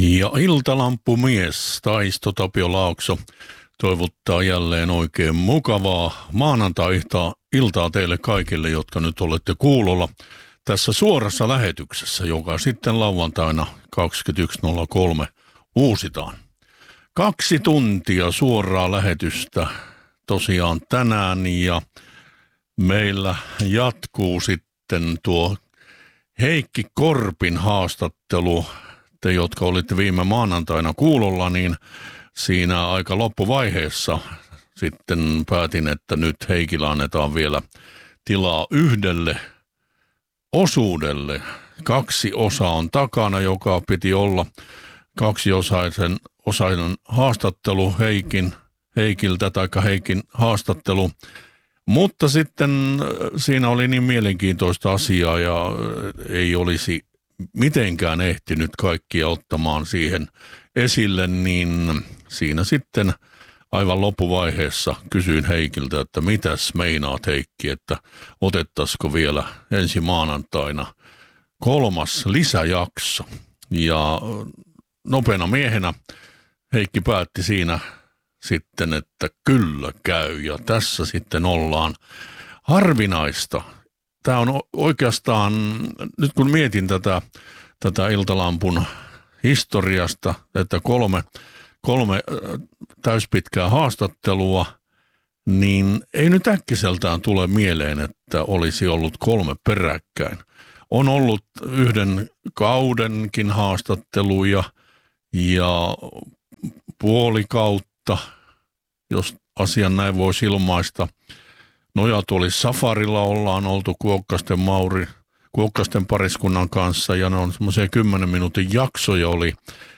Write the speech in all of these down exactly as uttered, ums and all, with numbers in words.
Ja iltalampumies Taisto Tapio Laakso toivottaa jälleen oikein mukavaa maanantai-iltaa teille kaikille, jotka nyt olette kuulolla tässä suorassa lähetyksessä, joka sitten lauantaina kaksikymmentäyksi nolla kolme uusitaan. Kaksi tuntia suoraa lähetystä tosiaan tänään ja meillä jatkuu sitten tuo Heikki Korpin haastattelu. Te, jotka olitte viime maanantaina kuulolla, niin siinä aika loppuvaiheessa sitten päätin, että nyt Heikillä annetaan vielä tilaa yhdelle osuudelle. Kaksi osaa on takana, joka piti olla kaksiosaisen osainen haastattelu Heikin, Heikiltä tai Heikin haastattelu. Mutta sitten siinä oli niin mielenkiintoista asiaa ja ei olisi mitenkään ehtinyt kaikkia ottamaan siihen esille, niin siinä sitten aivan loppuvaiheessa kysyin Heikiltä, että mitäs meinaat Heikki, että otettaisiko vielä ensi maanantaina kolmas lisäjakso. Ja nopeana miehenä Heikki päätti siinä sitten, että kyllä käy ja tässä sitten ollaan. Harvinaista. Tämä on oikeastaan, nyt kun mietin tätä, tätä Iltalampun historiasta, että kolme, kolme täyspitkää haastattelua, niin ei nyt äkkiseltään tule mieleen, että olisi ollut kolme peräkkäin. On ollut yhden kaudenkin haastatteluja ja puoli kautta, jos asian näin voisi ilmaista. Nojatuoli Safarilla ollaan oltu Kuokkasten Mauri, Kuokkasten pariskunnan kanssa ja ne on semmoisia kymmenen minuutin jaksoja oli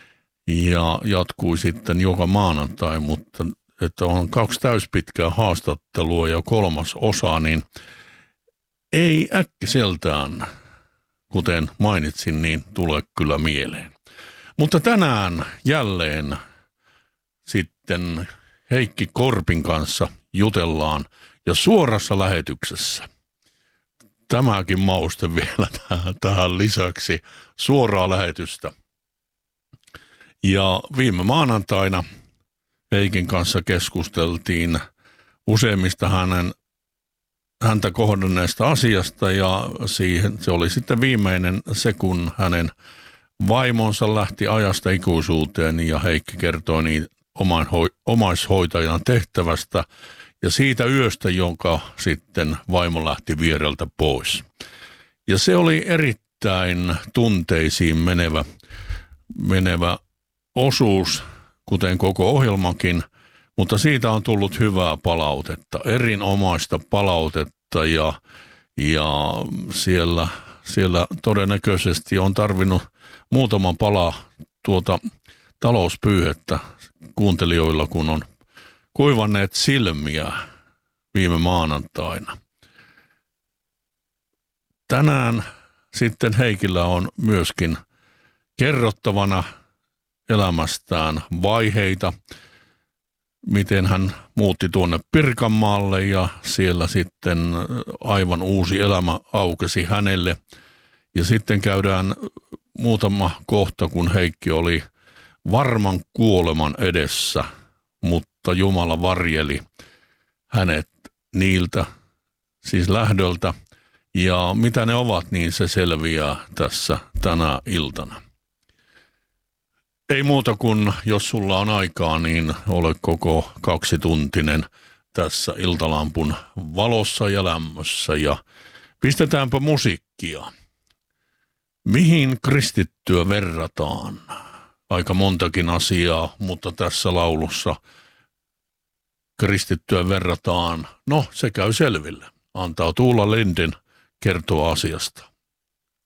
ja jatkui sitten joka maanantai, mutta että on kaksi täyspitkää haastattelua ja kolmas osa, niin ei äkkiseltään, kuten mainitsin, niin tule kyllä mieleen. Mutta tänään jälleen sitten Heikki Korpin kanssa jutellaan ja suorassa lähetyksessä. Tämäkin mauste vielä tähän, tähän lisäksi suoraa lähetystä. Ja viime maanantaina Heikin kanssa keskusteltiin useimmista hänen, häntä kohdanneesta asiasta ja siihen, se oli sitten viimeinen se, kun hänen vaimonsa lähti ajasta ikuisuuteen ja Heikki kertoi niin omaishoitajan tehtävästä ja siitä yöstä, jonka sitten vaimo lähti viereltä pois. Ja se oli erittäin tunteisiin menevä, menevä osuus, kuten koko ohjelmakin, mutta siitä on tullut hyvää palautetta, erinomaista palautetta ja, ja siellä, siellä todennäköisesti on tarvinnut muutaman pala tuota talouspyyhettä kuuntelijoilla, kun on kuivanneet silmiä viime maanantaina. Tänään sitten Heikillä on myöskin kerrottavana elämästään vaiheita, miten hän muutti tuonne Pirkanmaalle ja siellä sitten aivan uusi elämä aukesi hänelle. Ja sitten käydään muutama kohta, kun Heikki oli varman kuoleman edessä, mutta Jumala varjeli hänet niiltä, siis lähdöltä. Ja mitä ne ovat, niin se selviää tässä tänä iltana. Ei muuta kuin, jos sulla on aikaa, niin ole koko kaksituntinen tässä Iltalampun valossa ja lämmössä. Ja pistetäänpä musiikkia. Mihin kristittyä verrataan? Aika montakin asiaa, mutta tässä laulussa kristittyä verrataan. No, se käy selville. Antaa Tuula Linden kertoa asiasta.